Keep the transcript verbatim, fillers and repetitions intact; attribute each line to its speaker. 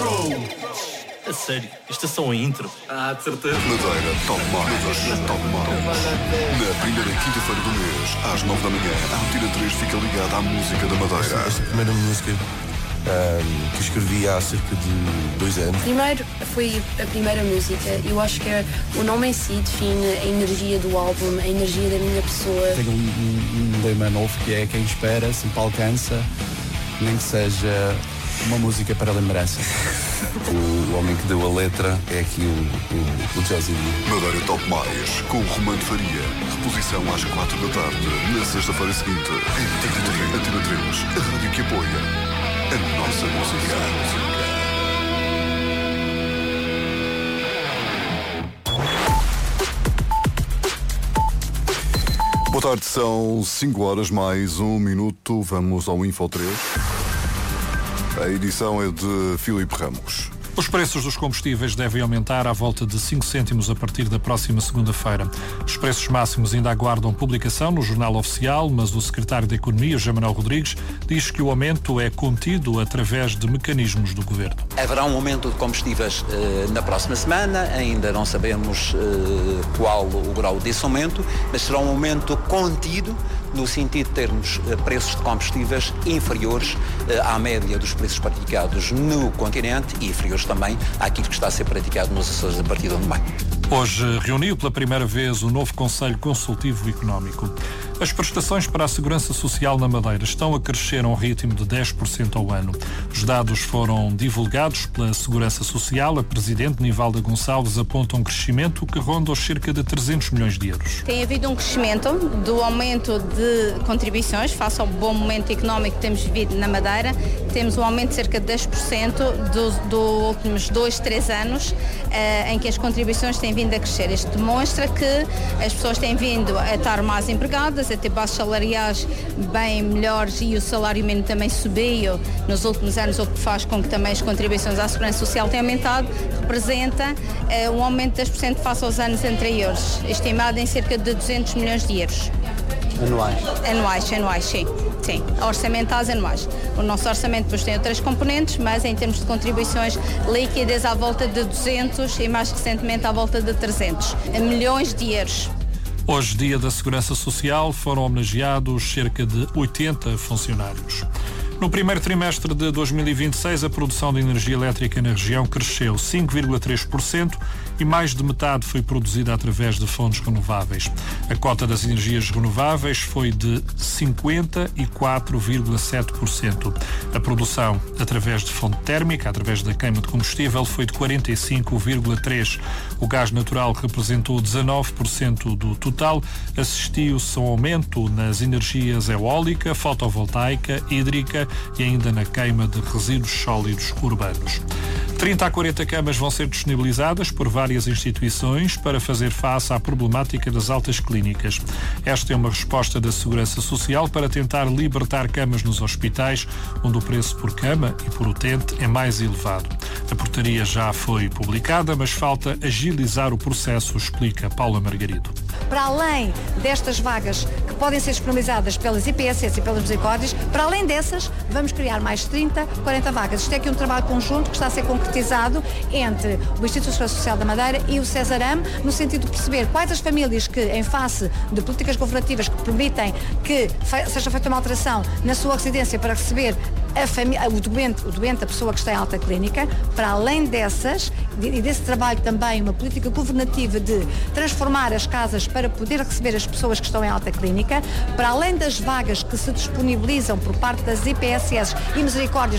Speaker 1: A sério, isto é só um intro?
Speaker 2: Ah, de certeza.
Speaker 3: Madeira Top Mais. Top Mais. Na primeira quinta-feira do mês, às nove da manhã, a Antena três fica ligada à música da Madeira.
Speaker 4: Esta, esta primeira música um, que escrevi há cerca de dois anos.
Speaker 5: Primeiro foi a primeira música. Eu acho que o nome em si define a energia do álbum, a energia da minha pessoa.
Speaker 6: Tenho um, um, um lema novo que é: quem espera sempre alcança, nem que seja uma música para a lembrança.
Speaker 4: O, o homem que deu a letra é aqui o, o, o José Lee.
Speaker 3: Madeira Top Mais, com o Romano Faria. Reposição às quatro da tarde, na sexta-feira seguinte, em Antena três, a rádio que apoia a nossa música. Boa tarde, são cinco horas mais um minuto. Vamos ao Info três. A edição é de Filipe Ramos.
Speaker 7: Os preços dos combustíveis devem aumentar à volta de cinco cêntimos a partir da próxima segunda-feira. Os preços máximos ainda aguardam publicação no Jornal Oficial, mas o secretário da Economia, José Manuel Rodrigues, diz que o aumento é contido através de mecanismos do Governo.
Speaker 8: Haverá um aumento de combustíveis eh, na próxima semana, ainda não sabemos eh, qual o grau desse aumento, mas será um aumento contido no sentido de termos eh, preços de combustíveis inferiores eh, à média dos preços praticados no continente e inferiores também àquilo que está a ser praticado nos Açores a partir de maio.
Speaker 7: Hoje reuniu pela primeira vez o novo Conselho Consultivo Económico. As prestações para a Segurança Social na Madeira estão a crescer a um ritmo de dez por cento ao ano. Os dados foram divulgados pela Segurança Social. A Presidente Nivalda Gonçalves aponta um crescimento que ronda os cerca de trezentos milhões de euros.
Speaker 9: Tem havido um crescimento do aumento de contribuições face ao bom momento económico que temos vivido na Madeira. Temos um aumento de cerca de dez por cento dos do últimos dois, três anos, eh, em que as contribuições têm vindo a crescer. Isto demonstra que as pessoas têm vindo a estar mais empregadas, a ter bases salariais bem melhores e o salário mínimo também subiu nos últimos anos, o que faz com que também as contribuições à Segurança Social tenham aumentado, representa eh, um aumento de dez por cento face aos anos anteriores, estimado em cerca de duzentos milhões de euros.
Speaker 6: Anuais?
Speaker 9: Anuais, anuais, sim. Sim, orçamentais anuais. O nosso orçamento depois tem outras componentes, mas em termos de contribuições líquidas à volta de duzentos e mais recentemente à volta de trezentos milhões de euros.
Speaker 7: Hoje, dia da Segurança Social, foram homenageados cerca de oitenta funcionários. No primeiro trimestre de dois mil e vinte e seis, a produção de energia elétrica na região cresceu cinco vírgula três por cento e mais de metade foi produzida através de fontes renováveis. A cota das energias renováveis foi de cinquenta e quatro vírgula sete por cento. A produção através de fonte térmica, através da queima de combustível, foi de quarenta e cinco vírgula três por cento. O gás natural representou dezanove por cento do total. Assistiu-se a um aumento nas energias eólica, fotovoltaica, hídrica e ainda na queima de resíduos sólidos urbanos. trinta a quarenta camas vão ser disponibilizadas por várias instituições para fazer face à problemática das altas clínicas. Esta é uma resposta da Segurança Social para tentar libertar camas nos hospitais, onde o preço por cama e por utente é mais elevado. A portaria já foi publicada, mas falta agilizar o processo, explica Paula Margarido.
Speaker 10: Para além destas vagas que podem ser disponibilizadas pelas I P S S e pelas misericórdias, para além dessas, vamos criar mais trinta, quarenta vagas. Isto é aqui um trabalho conjunto que está a ser concretizado entre o Instituto de Segurança Social da Madeira e o Cesaram, no sentido de perceber quais as famílias que, em face de políticas governativas que permitem que seja feita uma alteração na sua residência para receber a família, o doente, o doente, a pessoa que está em alta clínica, para além dessas, e desse trabalho também, uma política governativa de transformar as casas para poder receber as pessoas que estão em alta clínica, para além das vagas que se disponibilizam por parte das I P S S e misericórdias